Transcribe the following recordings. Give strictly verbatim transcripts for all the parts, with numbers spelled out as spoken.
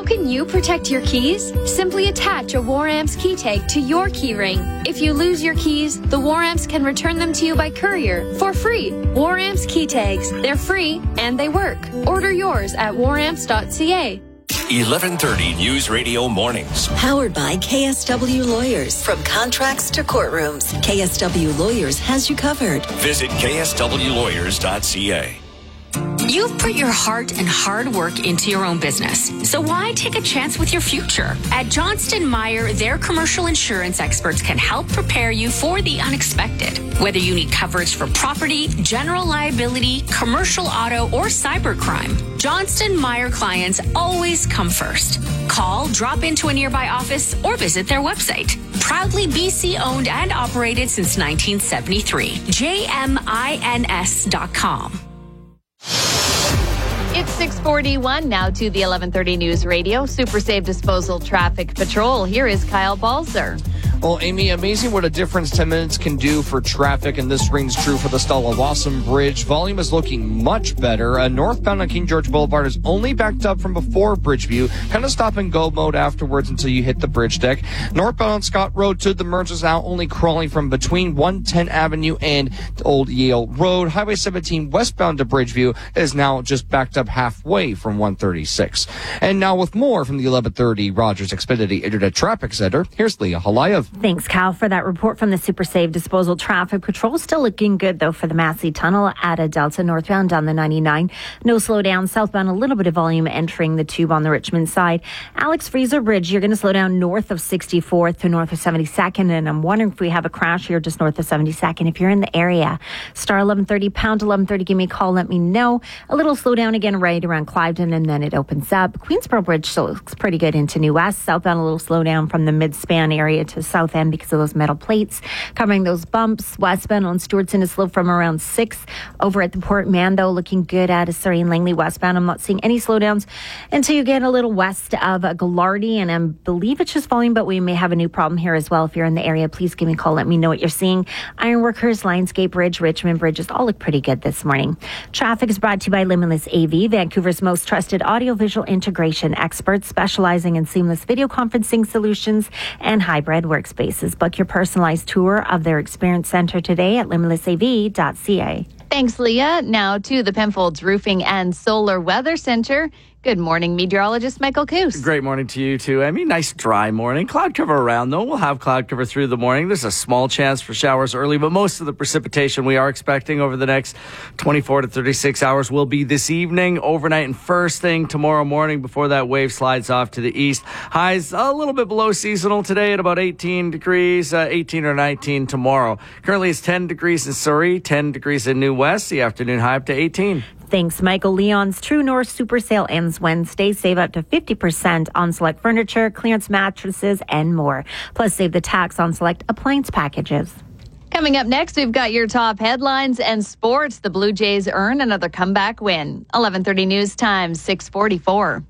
How can you protect your keys? Simply attach a Waramps key tag to your key ring. If you lose your keys, the Waramps can return them to you by courier for free. Waramps key tags. They're free and they work. Order yours at waramps dot c a. eleven thirty News Radio Mornings. Powered by K S W Lawyers. From contracts to courtrooms, K S W Lawyers has you covered. Visit k s w lawyers dot c a. You've put your heart and hard work into your own business, so why take a chance with your future? At Johnston Meyer, their commercial insurance experts can help prepare you for the unexpected. Whether you need coverage for property, general liability, commercial auto, or cybercrime, Johnston Meyer clients always come first. Call, drop into a nearby office, or visit their website. Proudly B C owned and operated since nineteen seventy-three. J M I N S dot com. It's six forty-one now to the eleven thirty News Radio Super Safe Disposal Traffic Patrol. Here is Kyle Balzer. Well, Amy, amazing what a difference ten minutes can do for traffic, and this rings true for the Stala-Wasam Bridge. Volume is looking much better. Uh, northbound on King George Boulevard is only backed up from before Bridgeview. Kind of stop and go mode afterwards until you hit the bridge deck. Northbound on Scott Road to the merge is now only crawling from between one ten Avenue and Old Yale Road. Highway seventeen westbound to Bridgeview is now just backed up halfway from one thirty-six. And now with more from the eleven thirty Rogers Xfinity Internet Traffic Center, here's Leah Halayev. Thanks, Cal, for that report from the Super Safe Disposal Traffic Patrol. Still looking good, though, for the Massey Tunnel at a Delta northbound down the ninety-nine. No slowdown southbound, a little bit of volume entering the tube on the Richmond side. Alex Fraser Bridge, you're going to slow down north of sixty-fourth to north of seventy-second, and I'm wondering if we have a crash here just north of seventy-second. If you're in the area, star eleven thirty, pound eleven thirty, give me a call, let me know. A little slowdown again right around Cliveden, and then it opens up. Queensboro Bridge still looks pretty good into New West. Southbound, a little slowdown from the mid-span area to south end because of those metal plates covering those bumps. Westbound on Stewartson is slow from around six. Over at the Port Mando, looking good at a Surrey and Langley westbound. I'm not seeing any slowdowns until you get a little west of Gallardi, and I believe it's just volume, but we may have a new problem here as well. If you're in the area, please give me a call. Let me know what you're seeing. Ironworkers, Lionsgate Bridge, Richmond Bridges all look pretty good this morning. Traffic is brought to you by Limitless A V, Vancouver's most trusted audiovisual integration experts, specializing in seamless video conferencing solutions and hybrid workspaces. Book your personalized tour of their experience center today at limitless a v dot c a. Thanks, Leah. Now to the Penfolds Roofing and Solar Weather Center. Good morning, meteorologist Michael Coos. Great morning to you, too, Emmy. Nice dry morning. Cloud cover around, though. We'll have cloud cover through the morning. There's a small chance for showers early, but most of the precipitation we are expecting over the next twenty-four to thirty-six hours will be this evening, overnight, and first thing tomorrow morning before that wave slides off to the east. Highs a little bit below seasonal today at about eighteen degrees, uh, eighteen or nineteen tomorrow. Currently, it's ten degrees in Surrey, ten degrees in New West. The afternoon high up to eighteen. Thanks, Michael. Leon's True North Super Sale ends Wednesday. Save up to fifty percent on select furniture, clearance mattresses, and more. Plus, save the tax on select appliance packages. Coming up next, we've got your top headlines and sports. The Blue Jays earn another comeback win. eleven thirty News Time, six forty-four.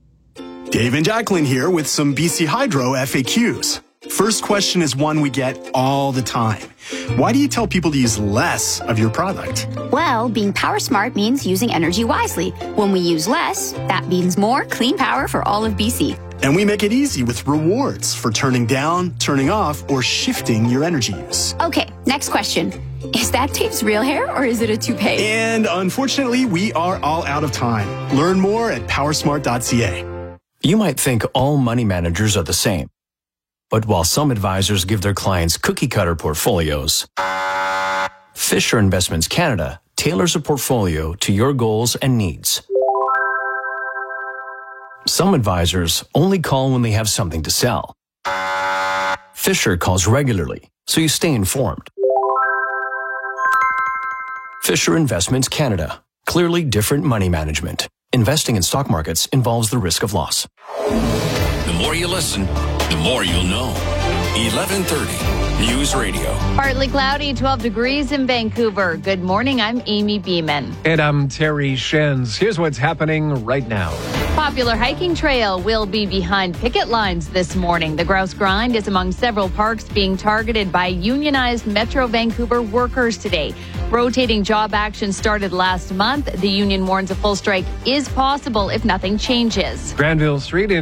Dave and Jacqueline here with some B C Hydro F A Qs. First question is one we get all the time. Why do you tell people to use less of your product? Well, being power smart means using energy wisely. When we use less, that means more clean power for all of B C. And we make it easy with rewards for turning down, turning off, or shifting your energy use. Okay, next question. Is that Dave's real hair or is it a toupee? And unfortunately, we are all out of time. Learn more at power smart dot c a. You might think all money managers are the same. But while some advisors give their clients cookie-cutter portfolios, Fisher Investments Canada tailors a portfolio to your goals and needs. Some advisors only call when they have something to sell. Fisher calls regularly, so you stay informed. Fisher Investments Canada. Clearly different money management. Investing in stock markets involves the risk of loss. The more you listen, the more you'll know. eleven thirty News Radio. Partly cloudy, twelve degrees in Vancouver. Good morning, I'm Amy Beeman. And I'm Terry Shenz. Here's what's happening right now. Popular hiking trail will be behind picket lines this morning. The Grouse Grind is among several parks being targeted by unionized Metro Vancouver workers today. Rotating job action started last month. The union warns a full strike is possible if nothing changes. Granville Street in